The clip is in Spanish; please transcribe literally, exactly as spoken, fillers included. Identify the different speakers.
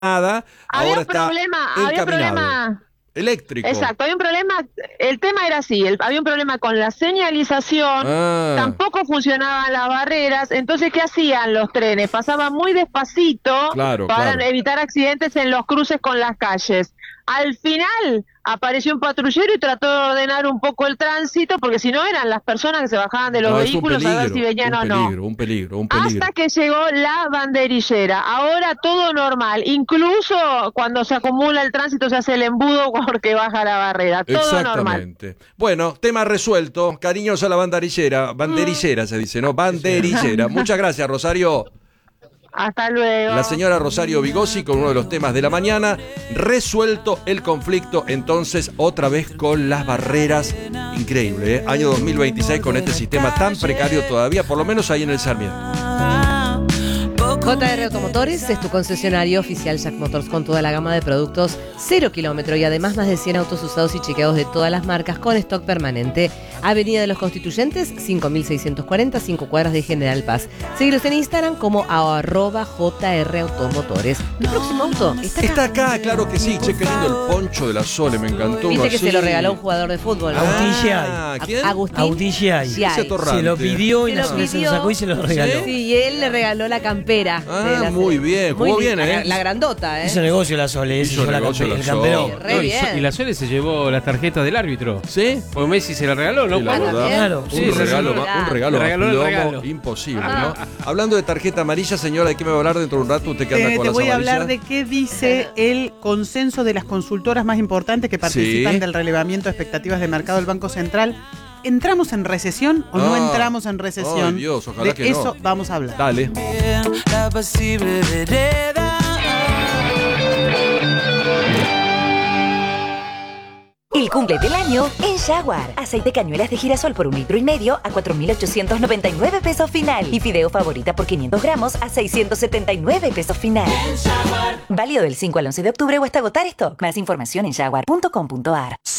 Speaker 1: nada,
Speaker 2: había
Speaker 1: ahora
Speaker 2: un problema,
Speaker 1: está
Speaker 2: había un problema
Speaker 1: eléctrico.
Speaker 2: Exacto, había un problema, el tema era así, el, había un problema con la señalización,
Speaker 1: ah.
Speaker 2: tampoco funcionaban las barreras, entonces ¿qué hacían los trenes? Pasaban muy despacito
Speaker 1: claro,
Speaker 2: para
Speaker 1: claro.
Speaker 2: evitar accidentes en los cruces con las calles. Al final apareció un patrullero y trató de ordenar un poco el tránsito, porque si no eran las personas que se bajaban de los
Speaker 1: no,
Speaker 2: vehículos
Speaker 1: peligro,
Speaker 2: a ver si venían o no.
Speaker 1: Un peligro, un peligro, un peligro.
Speaker 2: Hasta que llegó la banderillera. Ahora todo normal. Incluso cuando se acumula el tránsito se hace el embudo porque baja la barrera. Todo
Speaker 1: Exactamente.
Speaker 2: normal.
Speaker 1: Bueno, tema resuelto. Cariños a la banderillera. Banderillera mm. se dice, ¿no? Banderillera. Muchas gracias, Rosario.
Speaker 2: Hasta luego.
Speaker 1: La señora Rosario Vigosi con uno de los temas de la mañana. Resuelto el conflicto, entonces otra vez con las barreras. Increíble, ¿eh? Año dos mil veintiséis con este sistema tan precario todavía, por lo menos ahí en el Sarmiento.
Speaker 3: J R Automotores es tu concesionario oficial Jack Motors con toda la gama de productos cero kilómetro y además más de cien autos usados y chequeados de todas las marcas con stock permanente. Avenida de los Constituyentes, cinco mil seiscientos cuarenta, cinco cuadras de General Paz. Síguelos en Instagram como arroba J R Automotores. ¿Tu próximo auto está acá?
Speaker 1: Está acá, claro que sí. Che, qué lindo el poncho de la Sole, me encantó.
Speaker 3: Viste que
Speaker 1: así.
Speaker 3: Se lo regaló un jugador de fútbol, ¿no?
Speaker 4: Agustín Giai.
Speaker 1: ¿Quién?
Speaker 3: Agustín
Speaker 4: Agustín Giai.
Speaker 3: Giai.
Speaker 4: Se lo pidió y
Speaker 3: se lo,
Speaker 4: se,
Speaker 3: pidió,
Speaker 4: se lo sacó y se lo regaló.
Speaker 3: Sí, y él le regaló la campera.
Speaker 1: Ah,
Speaker 3: de la
Speaker 1: muy bien. Jugó
Speaker 3: muy
Speaker 1: bien, ¿eh?
Speaker 3: La, la grandota, ¿eh?
Speaker 4: Hizo negocio la Sole,
Speaker 1: Hizo
Speaker 4: hizo la
Speaker 1: negocio
Speaker 4: campe-
Speaker 1: la
Speaker 4: el campeón.
Speaker 3: Sí, re
Speaker 5: No, y,
Speaker 3: bien.
Speaker 5: so- y la Sole se llevó las tarjetas del árbitro.
Speaker 1: ¿Sí?
Speaker 5: Porque Messi se la regaló, ¿no?
Speaker 1: Sí, la
Speaker 3: Ah,
Speaker 1: verdad,
Speaker 3: también.
Speaker 4: Claro.
Speaker 1: un,
Speaker 5: Sí,
Speaker 1: regalo,
Speaker 5: sí, sí.
Speaker 1: un regalo,
Speaker 5: Le regaló el
Speaker 1: plomo
Speaker 5: regalo.
Speaker 1: imposible,
Speaker 3: Ah.
Speaker 1: ¿no? Hablando de tarjeta amarilla, señora, ¿de qué me va a hablar dentro de un rato? ¿Usted que anda
Speaker 6: Eh,
Speaker 1: con
Speaker 6: te
Speaker 1: las
Speaker 6: voy a
Speaker 1: amarillas?
Speaker 6: hablar de qué dice el consenso de las consultoras más importantes que participan
Speaker 1: Sí.
Speaker 6: del relevamiento de expectativas de mercado del Banco Central. ¿Entramos en recesión o no
Speaker 1: Ah.
Speaker 6: entramos en recesión?
Speaker 1: Ay, Dios, ojalá
Speaker 6: de
Speaker 1: que no.
Speaker 6: eso vamos a hablar.
Speaker 1: Dale.
Speaker 7: La pasible vereda.
Speaker 8: El cumple del año en Jaguar. Aceite cañuelas de girasol por un litro y medio a cuatro mil ochocientos noventa y nueve pesos final. Y fideo favorita por quinientos gramos a seiscientos setenta y nueve pesos final. Válido del cinco al once de octubre o hasta agotar stock. Más información en jaguar punto com punto a r.